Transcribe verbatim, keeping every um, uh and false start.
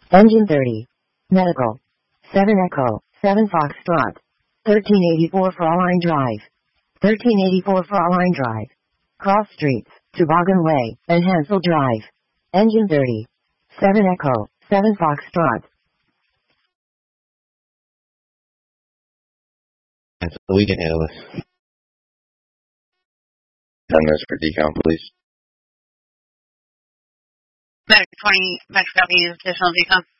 Engine thirty. Medical. seven Echo, seven Foxtrot. thirteen eighty-four Fraulein Drive. thirteen eighty-four Fraulein Drive. Cross Streets, Toboggan Way, and Hansel Drive. Engine thirty. seven Echo, seven Foxtrot. We can handle this. ten minutes for decount, please. Medic twenty, Metro W, additional decount.